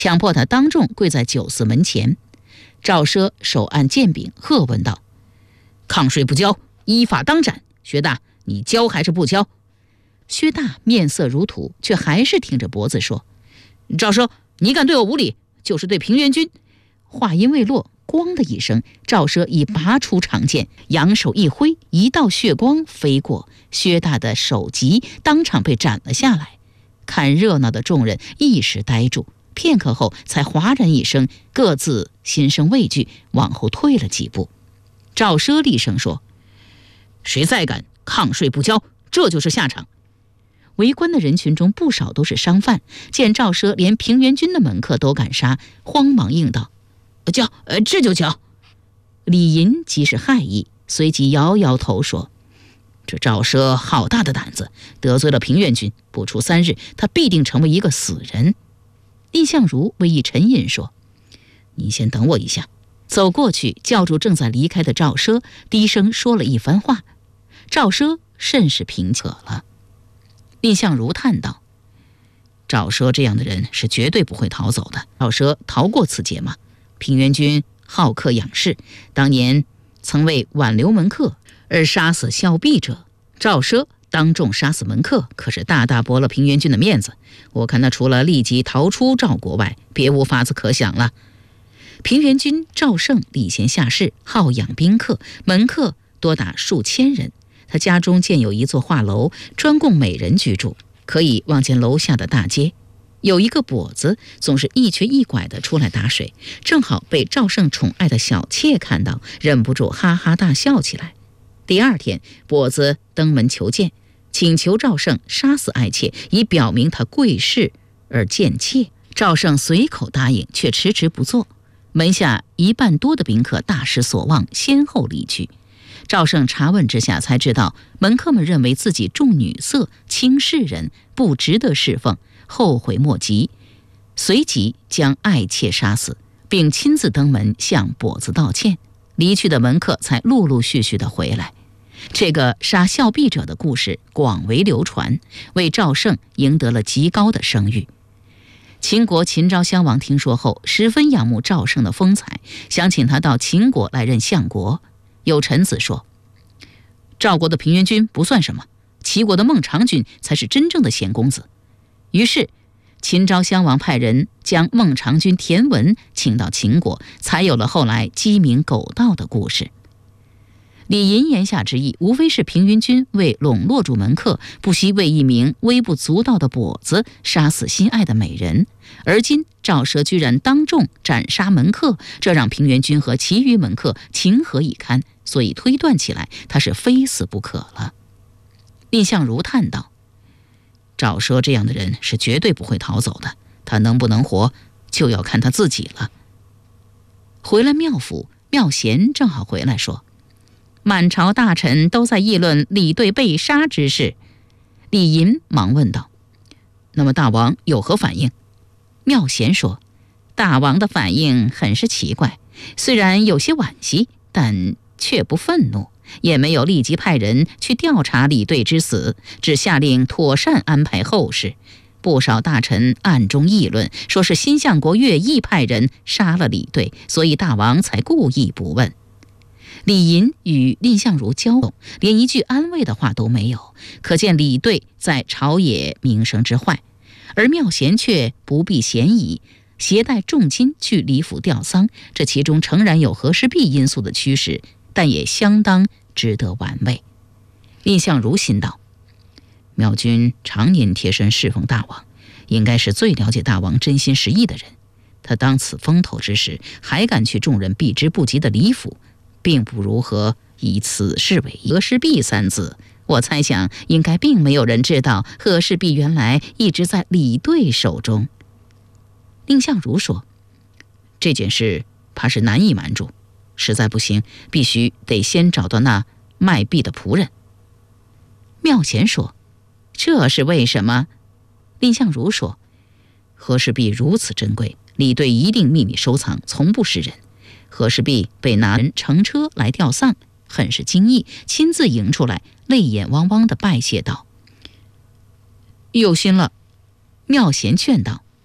强迫他当众跪在酒肆门前。赵奢手按剑柄，喝问道：“抗税不交，依法当斩。薛大，你交还是不交？”薛大面色如土，却还是挺着脖子说：“赵奢，你敢对我无礼，就是对平原君。”话音未落，咣的一声，赵奢已拔出长剑，扬手一挥，一道血光飞过，薛大的首级当场被斩了下来。看热闹的众人一时呆住，片刻后才哗然一声，各自心生畏惧，往后退了几步。赵奢厉声说：“谁再敢抗税不交，这就是下场。”围观的人群中不少都是商贩，见赵奢连平原君的门客都敢杀，慌忙应道：“交，这就交。”李银即是骇意，随即摇摇头说：“这赵奢好大的胆子，得罪了平原君，不出3日，他必定成为一个死人。”蔺相如微一沉吟说：“你先等我一下。”走过去叫住正在离开的赵奢，低声说了一番话。赵奢甚是平且了。蔺相如叹道：“赵奢这样的人是绝对不会逃走的。赵奢逃过此劫吗？平原君好客养士，当年曾为挽留门客而杀死孝弼者。赵奢当众杀死门客，可是大大驳了平原君的面子。我看他除了立即逃出赵国外，别无法子可想了。平原君赵胜礼贤下士，好养宾客，门客多达数千人。他家中建有一座画楼，专供美人居住，可以望见楼下的大街。有一个跛子总是一瘸一拐地出来打水，正好被赵胜宠爱的小妾看到，忍不住哈哈大笑起来。第二天，跛子登门求见，请求赵胜杀死爱妾，以表明他贵士而贱妾。赵胜随口答应，却迟迟不做。门下1半多的宾客大失所望，先后离去。赵胜查问之下才知道，门客们认为自己重女色，轻世人，不值得侍奉，后悔莫及，随即将爱妾杀死，并亲自登门向跛子道歉。离去的门客才陆陆续续地回来。这个杀孝弼者的故事广为流传，为赵胜赢得了极高的声誉。秦国秦昭襄王听说后，十分仰慕赵胜的风采，想请他到秦国来任相国。有臣子说：“赵国的平原君不算什么，齐国的孟尝君才是真正的贤公子。”于是秦昭襄王派人将孟尝君田文请到秦国，才有了后来鸡鸣狗盗的故事。李银言下之意，无非是平原君为笼络住门客，不惜为一名微不足道的跛子杀死心爱的美人。而今赵奢居然当众斩杀门客，这让平原君和其余门客情何以堪，所以推断起来他是非死不可了。蔺相如叹道：“赵奢这样的人是绝对不会逃走的，他能不能活，就要看他自己了。”回了庙府，庙贤正好回来说：“满朝大臣都在议论李队被杀之事。”李银忙问道：“那么大王有何反应？”庙贤说：“大王的反应很是奇怪，虽然有些惋惜，但却不愤怒，也没有立即派人去调查李队之死，只下令妥善安排后事。不少大臣暗中议论，说是新相国乐毅派人杀了李队，所以大王才故意不问。”李银与蔺相如交往，连一句安慰的话都没有，可见李队在朝野名声之坏。而庙贤却不避嫌疑，携带重金去李府吊丧，这其中诚然有和氏璧因素的驱使，但也相当值得玩味。蔺相如心道：庙君常年贴身侍奉大王，应该是最了解大王真心实意的人。他当此风头之时，还敢去众人避之不及的李府，并不如何以此事为和氏璧3字。我猜想应该并没有人知道和氏璧原来一直在李队手中。蔺相如说：“这件事怕是难以瞒住，实在不行，必须得先找到那卖璧的仆人。”庙贤说：“这是为什么？”蔺相如说：“和氏璧如此珍贵，李队一定秘密收藏，从不示人。和氏璧被拿人乘车来吊丧，很是惊异，亲自迎出来，泪眼汪汪地拜谢道：“有心了。”庙贤劝道：“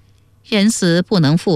人死不能复